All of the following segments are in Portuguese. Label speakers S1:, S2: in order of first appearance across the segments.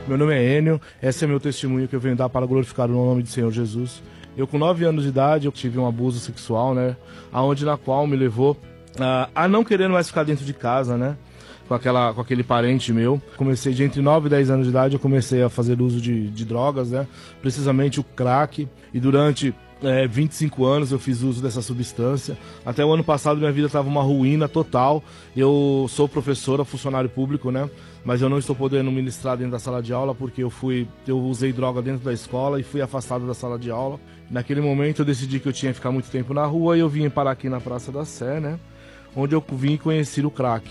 S1: Meu nome é Enio, esse é meu testemunho que eu venho dar para glorificar o nome do Senhor Jesus. Eu, com 9 anos de idade, eu tive um abuso sexual, né? Na qual me levou a não querer mais ficar dentro de casa, né? Com aquele parente meu. Comecei de entre 9 e 10 anos de idade, eu comecei a fazer uso de drogas, né? Precisamente o crack. E durante 25 anos eu fiz uso dessa substância. Até o ano passado minha vida estava uma ruína total. Eu sou professora, funcionário público, né? Mas eu não estou podendo ministrar dentro da sala de aula porque eu usei droga dentro da escola e fui afastado da sala de aula. Naquele momento eu decidi que eu tinha que ficar muito tempo na rua e eu vim parar aqui na Praça da Sé, né? Onde eu vim conhecer o crack.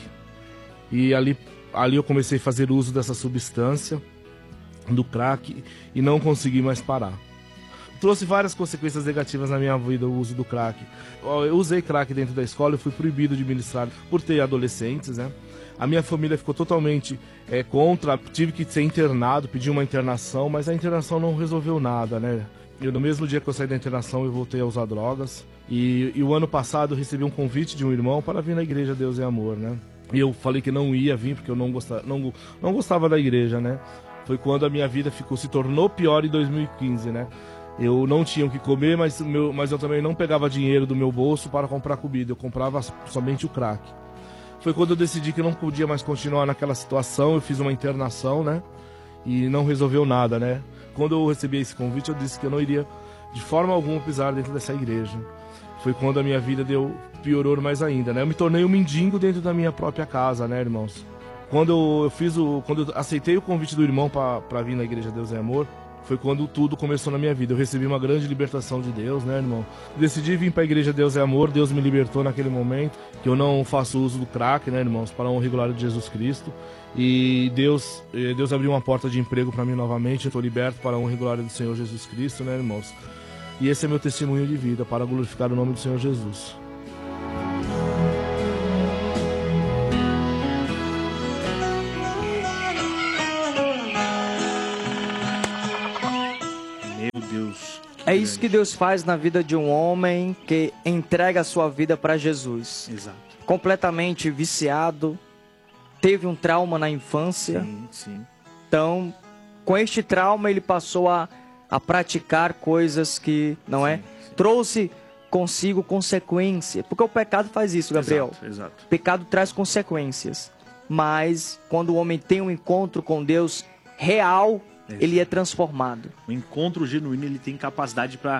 S1: E ali eu comecei a fazer uso dessa substância, do crack, e não consegui mais parar. Trouxe várias consequências negativas na minha vida o uso do crack. Eu usei crack dentro da escola e fui proibido de ministrar por ter adolescentes, né? A minha família ficou totalmente contra, tive que ser internado, pedi uma internação, mas a internação não resolveu nada, né? No mesmo dia que eu saí da internação, eu voltei a usar drogas. E o ano passado eu recebi um convite de um irmão para vir na igreja Deus é Amor, né? E eu falei que não ia vir porque eu não gostava da igreja, né? Foi quando a minha vida se tornou pior em 2015, né? Eu não tinha o que comer, mas eu também não pegava dinheiro do meu bolso para comprar comida. Eu comprava somente o crack. Foi quando eu decidi que eu não podia mais continuar naquela situação. Eu fiz uma internação, né? E não resolveu nada, né? Quando eu recebi esse convite, eu disse que eu não iria de forma alguma pisar dentro dessa igreja. Foi quando a minha vida piorou mais ainda, né? Eu me tornei um mendigo dentro da minha própria casa, né, irmãos? Quando eu aceitei o convite do irmão para vir na igreja Deus é Amor, foi quando tudo começou na minha vida. Eu recebi uma grande libertação de Deus, né, irmão? Decidi vir para a igreja Deus é Amor, Deus me libertou naquele momento, que eu não faço uso do crack, né, irmãos, para a honra e glória de Jesus Cristo. E Deus abriu uma porta de emprego para mim novamente, eu estou liberto para a honra e glória do Senhor Jesus Cristo, né, irmãos? E esse é meu testemunho de vida, para glorificar o nome do Senhor Jesus.
S2: É isso que Deus faz na vida de um homem que entrega a sua vida para Jesus.
S3: Exato.
S2: Completamente viciado, teve um trauma na infância.
S3: Sim, sim.
S2: Então, com este trauma, ele passou a praticar coisas que, não é? Trouxe consigo consequência. Porque o pecado faz isso, Gabriel.
S3: Exato.
S2: O pecado traz consequências. Mas, quando o homem tem um encontro com Deus real, ele é transformado.
S3: O encontro genuíno, ele tem capacidade para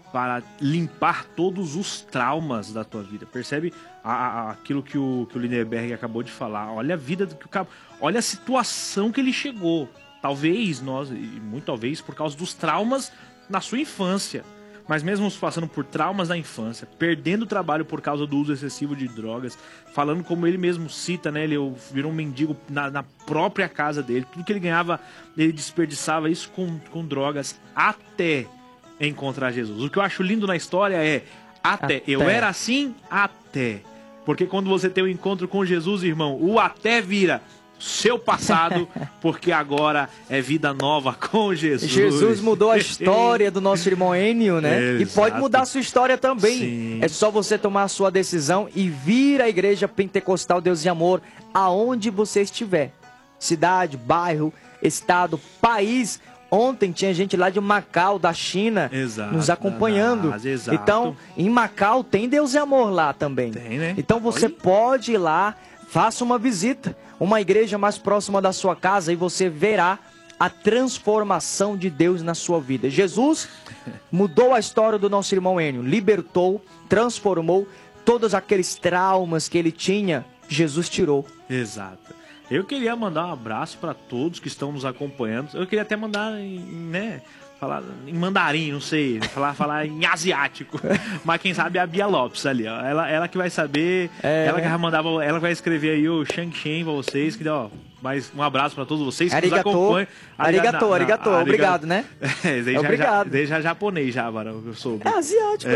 S3: limpar todos os traumas da tua vida. Percebe aquilo que o Lindenberg acabou de falar? Olha a vida do que o cara... Olha a situação que ele chegou. Talvez muito talvez por causa dos traumas na sua infância. Mas mesmo passando por traumas na infância, perdendo o trabalho por causa do uso excessivo de drogas, falando como ele mesmo cita, né? Ele virou um mendigo na própria casa dele. Tudo que ele ganhava, ele desperdiçava isso com drogas até encontrar Jesus. O que eu acho lindo na história é até. Eu era assim até. Porque quando você tem um encontro com Jesus, irmão, o até vira seu passado, porque agora é vida nova com Jesus.
S2: Jesus mudou a história do nosso irmão Enio, né?
S3: Exato.
S2: E pode mudar a sua história também.
S3: Sim.
S2: É só você tomar a sua decisão e vir à Igreja Pentecostal Deus de Amor aonde você estiver. Cidade, bairro, estado, país. Ontem tinha gente lá de Macau, da China, nos acompanhando.
S3: Exato.
S2: Então, em Macau tem Deus e Amor lá também.
S3: Tem, né?
S2: Então você pode ir lá, faça uma visita, uma igreja mais próxima da sua casa e você verá a transformação de Deus na sua vida. Jesus mudou a história do nosso irmão Enio, libertou, transformou todos aqueles traumas que ele tinha, Jesus tirou.
S3: Exato. Eu queria mandar um abraço para todos que estão nos acompanhando. Eu queria até mandar, né, falar em mandarim, não sei, falar em asiático. Mas quem sabe é a Bia Lopes ali, ó. Ela que vai saber, ela que vai mandar, ela vai escrever aí o Shang Shen pra vocês, que ó, mais um abraço para todos vocês que nos acompanham.
S2: Arigato, obrigado, né?
S3: Obrigado. Já japonês já, agora eu soube.
S2: É asiático.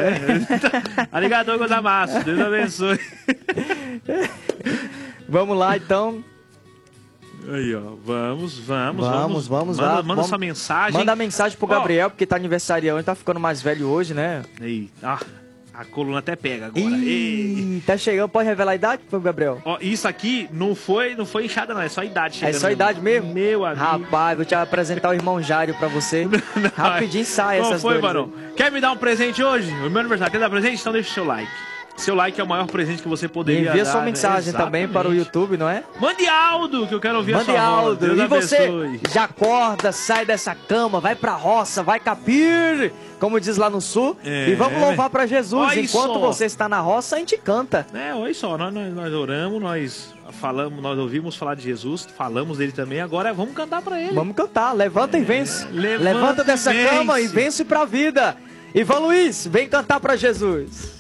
S3: Arigato gozaimasu, Deus abençoe.
S2: Vamos lá, então.
S3: Aí, ó, vamos
S2: lá.
S3: Manda sua mensagem.
S2: Manda a mensagem pro Gabriel, porque tá aniversariando, tá ficando mais velho hoje, né?
S3: Aí, A coluna até pega agora.
S2: Ih, tá chegando. Pode revelar a idade, Gabriel?
S3: Ó, isso aqui não foi inchada, não. É só a idade chegando.
S2: É só a idade mesmo?
S3: Meu amigo.
S2: Rapaz, vou te apresentar o irmão Jário pra você. Rapidinho sai essas
S3: Qual foi,
S2: dores
S3: Barão?
S2: aí.
S3: Quer me dar um presente hoje? O meu aniversário. Quer dar presente? Então deixa o seu like. Seu like é o maior presente que você poderia dar.
S2: Envia sua mensagem,
S3: né?
S2: também para o YouTube, não é?
S3: Mande Aldo, que eu quero ouvir
S2: Mande
S3: a sua voz.
S2: Aldo.
S3: Deus
S2: E você
S3: abençoe.
S2: já acorda, sai dessa cama, vai pra roça, vai capir, como diz lá no sul. E vamos louvar pra Jesus.
S3: Olha
S2: Enquanto
S3: só.
S2: você está na roça, a gente canta.
S3: Olha só, nós oramos, nós falamos, nós ouvimos falar de Jesus, falamos dele também, agora vamos cantar pra ele.
S2: Vamos cantar, levanta e vence.
S3: Levanta
S2: Levanta
S3: e
S2: dessa
S3: vence.
S2: cama e vence pra vida. Ivan Luiz, vem cantar pra Jesus.